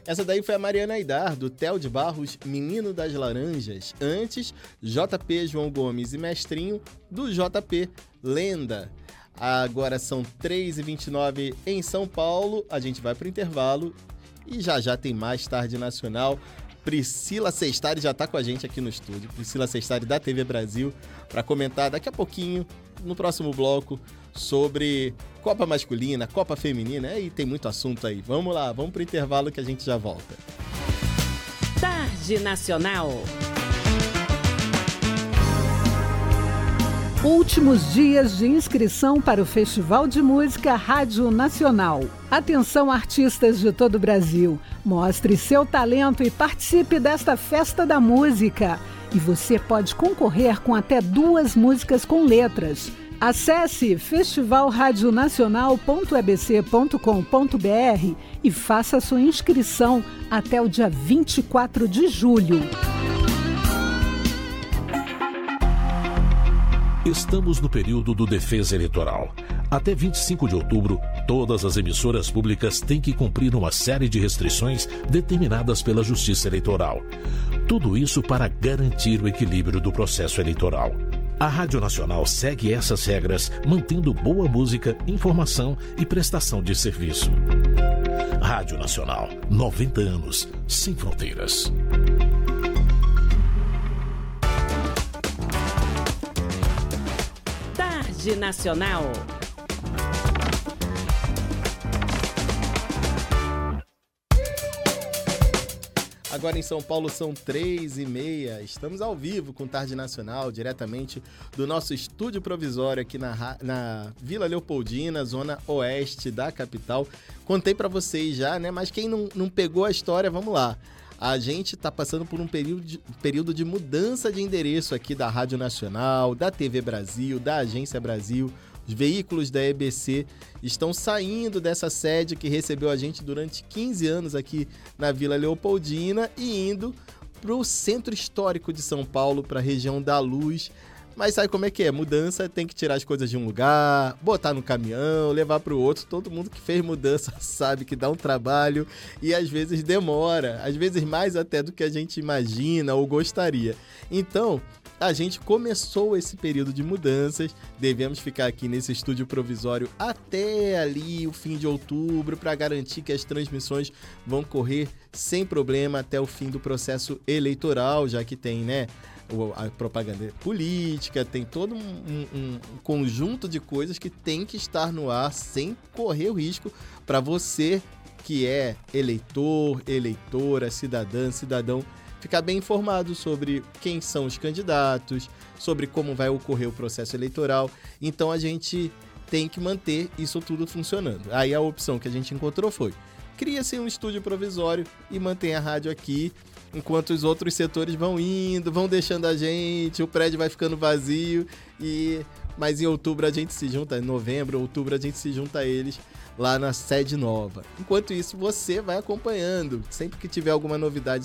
Essa daí foi a Mariana Aidar, do Theo de Barros, Menino das Laranjas. Antes, JP João Gomes e Mestrinho, do JP Lenda. Agora são 3h29 em São Paulo. A gente vai pro intervalo e já tem mais Tarde Nacional. Priscila Sestari já está com a gente aqui no estúdio. Priscila Sestari da TV Brasil, para comentar daqui a pouquinho, no próximo bloco, sobre Copa Masculina, Copa Feminina. E tem muito assunto aí. Vamos lá, vamos pro intervalo que a gente já volta. Tarde Nacional. Últimos dias de inscrição para o Festival de Música Rádio Nacional. Atenção, artistas de todo o Brasil. Mostre seu talento e participe desta festa da música. E você pode concorrer com até 2 músicas com letras. Acesse festivalradionacional.ebc.com.br e faça sua inscrição até o dia 24 de julho. Estamos no período do Defesa Eleitoral. Até 25 de outubro, todas as emissoras públicas têm que cumprir uma série de restrições determinadas pela Justiça Eleitoral. Tudo isso para garantir o equilíbrio do processo eleitoral. A Rádio Nacional segue essas regras, mantendo boa música, informação e prestação de serviço. Rádio Nacional, 90 anos, sem fronteiras. Tarde Nacional. Agora em São Paulo são 3h30. Estamos ao vivo com Tarde Nacional, diretamente do nosso estúdio provisório aqui na Vila Leopoldina, zona oeste da capital. Contei para vocês já, né? Mas quem não pegou a história, vamos lá. A gente está passando por um período de mudança de endereço aqui da Rádio Nacional, da TV Brasil, da Agência Brasil. Os veículos da EBC estão saindo dessa sede que recebeu a gente durante 15 anos aqui na Vila Leopoldina e indo para o centro histórico de São Paulo, para a região da Luz. Mas sabe como é que é? Mudança tem que tirar as coisas de um lugar, botar no caminhão, levar para o outro. Todo mundo que fez mudança sabe que dá um trabalho e às vezes demora, às vezes mais até do que a gente imagina ou gostaria. Então, a gente começou esse período de mudanças, devemos ficar aqui nesse estúdio provisório até ali o fim de outubro para garantir que as transmissões vão correr sem problema até o fim do processo eleitoral, já que tem, né, a propaganda política, tem todo um conjunto de coisas que tem que estar no ar sem correr o risco para você que é eleitor, eleitora, cidadã, cidadão, ficar bem informado sobre quem são os candidatos, sobre como vai ocorrer o processo eleitoral. Então a gente tem que manter isso tudo funcionando. Aí a opção que a gente encontrou foi: cria-se um estúdio provisório e mantém a rádio aqui, enquanto os outros setores vão indo, vão deixando a gente, o prédio vai ficando vazio, mas em outubro a gente se junta, em novembro, outubro a gente se junta a eles lá na sede nova. Enquanto isso, você vai acompanhando. Sempre que tiver alguma novidade